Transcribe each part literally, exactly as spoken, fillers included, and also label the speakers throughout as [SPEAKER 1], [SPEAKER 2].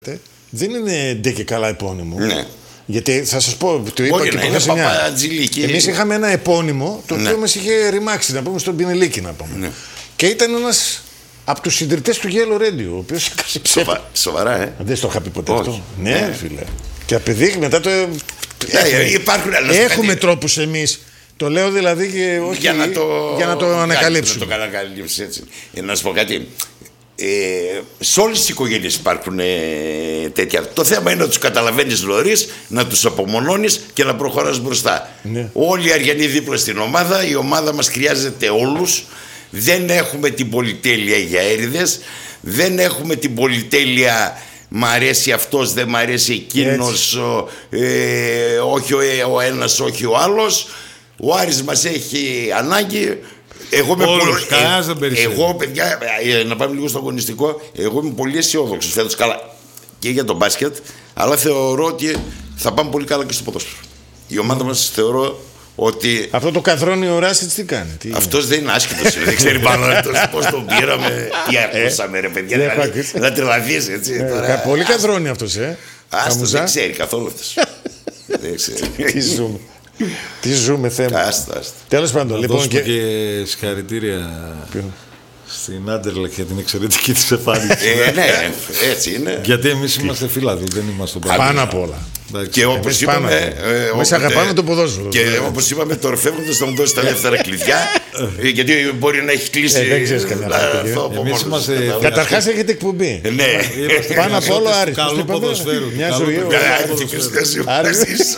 [SPEAKER 1] Δεν είναι ντε και καλά επώνυμο.
[SPEAKER 2] Ναι.
[SPEAKER 1] Γιατί θα σας πω, το είπα
[SPEAKER 2] Μπορεί
[SPEAKER 1] και
[SPEAKER 2] να
[SPEAKER 1] το
[SPEAKER 2] είναι
[SPEAKER 1] Χασινιά. Εμείς είχαμε ένα επώνυμο το οποίο ναι. μας είχε ρημάξει, να πούμε, στον Πινελίκη, να πούμε. Ναι. Και ήταν ένας από τους συντηρητές του Yellow Radio, ο οποίος έκανε
[SPEAKER 2] Σοβα... Σοβαρά, ε.
[SPEAKER 1] Δεν στο είχα πει ποτέ αυτό. Ναι, ναι, φίλε. Και απεδείχει μετά το.
[SPEAKER 2] Έχουμε, υπάρχουν
[SPEAKER 1] έχουμε τρόπους εμείς. Το λέω δηλαδή και όχι
[SPEAKER 2] για να το,
[SPEAKER 1] για να το ανακαλύψουμε.
[SPEAKER 2] Για να το ανακαλύψεις έτσι. Για να σου πω κάτι. Ε, σε όλες τις οικογένειες υπάρχουν ε, τέτοια. Το θέμα είναι να τους καταλαβαίνεις νωρίς, να τους απομονώνεις και να προχωράς μπροστά. Ναι. Όλοι οι Αριανοί δίπλα στην ομάδα. Η ομάδα μας χρειάζεται όλους. Δεν έχουμε την πολυτέλεια για έρηδες. Δεν έχουμε την πολυτέλεια μ' αρέσει αυτός, δεν μ' αρέσει εκείνος, ε, όχι ο, ο ένας, όχι ο άλλος. Ο Άρης μας έχει ανάγκη. Εγώ είμαι
[SPEAKER 3] Όλους,
[SPEAKER 2] πολύ,
[SPEAKER 3] κανένας δεν περισσεύει.
[SPEAKER 2] Εγώ, παιδιά, να πάμε λίγο στο αγωνιστικό. Εγώ είμαι πολύ αισιόδοξος φέτος, καλά και για το μπάσκετ, αλλά θεωρώ ότι θα πάμε πολύ καλά και στο ποδόσφαιρο. Η ομάδα μας θεωρώ ότι.
[SPEAKER 1] Αυτό το Καδρόνι ο Ράσιτς τι κάνει? Τι
[SPEAKER 2] αυτός δεν είναι άσχετος. Δεν ξέρει πάνω πώς τον πήραμε. Τι ακούσαμε, ρε παιδιά. Να τρελαθείς έτσι.
[SPEAKER 1] Πολύ Καδρόνι αυτός, ε.
[SPEAKER 2] Άστος, δεν ξέρει καθόλου αυτός. Δεν ξέρει.
[SPEAKER 1] Τι ζούμε. Τι ζούμε θέμα.
[SPEAKER 2] Άστα, άστα.
[SPEAKER 1] Τέλος πάντων, λοιπόν.
[SPEAKER 3] Και, και συγχαρητήρια στην Άντερλεχτ για την εξαιρετική της εμφάνιση.
[SPEAKER 2] ε, ναι, έτσι είναι.
[SPEAKER 3] Γιατί εμείς είμαστε φίλαδοι, δεν είμαστε τον
[SPEAKER 1] πάνω απ' όλα.
[SPEAKER 2] Και όπως είπαμε.
[SPEAKER 1] Εμείς αγαπάμε το ποδόσφαιρο.
[SPEAKER 2] Και όπως είπαμε, τώρα φεύγοντας θα μου δώσει τα δεύτερα κλειδιά. Γιατί μπορεί να έχει κλείσει.
[SPEAKER 1] Δεν ξέρεις κανένα. Καταρχάς έχετε εκπομπή.
[SPEAKER 2] Ναι.
[SPEAKER 1] Πάνω απ' όλο Άρης.
[SPEAKER 3] Καλό ποδοσφαίρο.
[SPEAKER 1] Μια ζωή.
[SPEAKER 2] Άρης.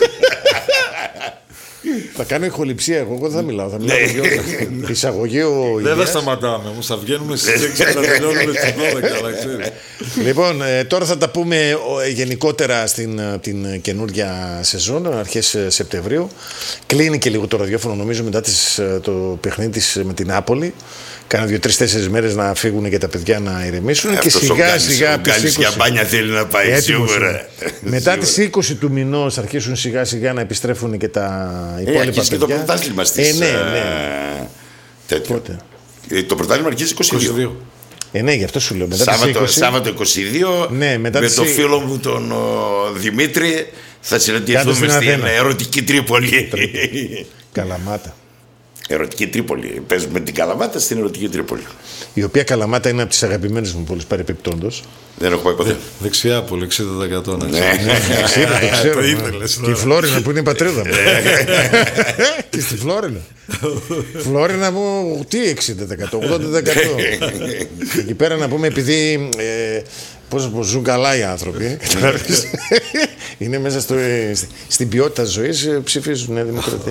[SPEAKER 1] Θα κάνω ηχοληψία εγώ, εγώ δεν θα μιλάω. Θα μιλάω για εισαγωγή ο
[SPEAKER 3] Δεν θα σταματάμε όμως, θα βγαίνουμε στις έξι και θα τελειώνουμε στις δώδεκα.
[SPEAKER 1] Λοιπόν, τώρα θα τα πούμε γενικότερα στην την καινούργια σεζόν, αρχές Σεπτεμβρίου. Κλείνει και λίγο το ραδιόφωνο, νομίζω, μετά τις, το παιχνίδι της με την Νάπολη. Κάνα δύο-τρεις-τέσσερις μέρες να φύγουν και τα παιδιά να ηρεμήσουν. Ε, και σιγά σιγά.
[SPEAKER 2] Ο Γκάλης για μπάνια θέλει να πάει σίγουρα.
[SPEAKER 1] Μετά τις είκοσι του μηνός αρχίσουν σιγά σιγά να επιστρέφουν και τα υπόλοιπα
[SPEAKER 2] ε,
[SPEAKER 1] παιδιά.
[SPEAKER 2] Και το πρωτάθλημα στις.
[SPEAKER 1] Ε, ναι, ναι.
[SPEAKER 2] Τέτοιο. Ε, το πρωτάθλημα αρχίζει είκοσι δύο.
[SPEAKER 1] Ε, ναι, γι' αυτό σου λέω. Μετά
[SPEAKER 2] Σάββατο,
[SPEAKER 1] είκοσι...
[SPEAKER 2] Σάββατο είκοσι δύο,
[SPEAKER 1] ναι, μετά
[SPEAKER 2] με
[SPEAKER 1] τις...
[SPEAKER 2] το φίλο μου τον ο, Δημήτρη θα συναντηθούμε στην Αθήνα. Ερωτική Τρίπολη.
[SPEAKER 1] Καλαμάτα.
[SPEAKER 2] Ερωτική Τρίπολη. Παίζουμε την Καλαμάτα στην Ερωτική Τρίπολη.
[SPEAKER 1] Η οποία Καλαμάτα είναι από τις αγαπημένες μου πόλεις παρεπιπτόντος.
[SPEAKER 2] Δεν έχω πάει ποτέ.
[SPEAKER 3] Δεξιά πολύ, εξήντα τοις εκατό.
[SPEAKER 1] Ναι, εξήντα το ξέρω. Και η Φλόρινα που είναι η πατρίδα μου. Και στη Φλόρινα. Φλόρινα μου, τι εξήντα τοις εκατό, ογδόντα τοις εκατό. Και εκεί πέρα να πούμε, επειδή πώς ζουν καλά οι άνθρωποι, είναι μέσα στο, στην ποιότητα ζωής, ψηφίζουν Νέα Δημοκρατία.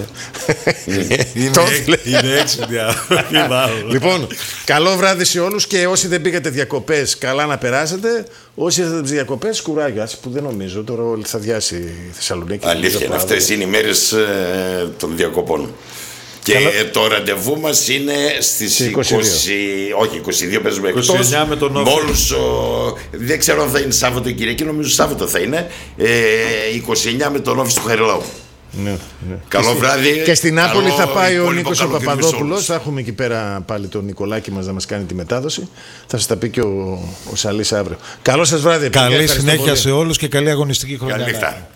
[SPEAKER 3] Είναι έξυπνοι άνθρωποι.
[SPEAKER 1] Λοιπόν, καλό βράδυ σε όλους και όσοι δεν πήγατε διακοπές, καλά να περάσετε. Όσοι ήρθατε τις διακοπές, κουράγιο, που δεν νομίζω, τώρα θα διάσει η Θεσσαλονίκη.
[SPEAKER 2] Αλήθεια, αυτές είναι οι μέρες των διακοπών. Και καλά. Το ραντεβού μας είναι στις είκοσι, όχι είκοσι δύο παίζουμε εκτός.
[SPEAKER 3] είκοσι εννιά με τον Όφη.
[SPEAKER 2] Δεν ξέρω αν θα είναι Σάββατο ή Κυριακή, νομίζω Σάββατο θα είναι. Ε, είκοσι εννιά με τον Όφη του Χαριλάου. Ναι, ναι. Καλό και βράδυ.
[SPEAKER 1] Και στην Νάπολη θα πάει ο Νίκος ο Παπαδόπουλος. Θα έχουμε εκεί πέρα πάλι τον Νικολάκη μας να μας κάνει τη μετάδοση. Θα σας τα πει και ο, ο Σαλής αύριο. Καλό σας βράδυ.
[SPEAKER 3] Καλή συνέχεια σε όλους και καλή αγωνιστική χρονιά.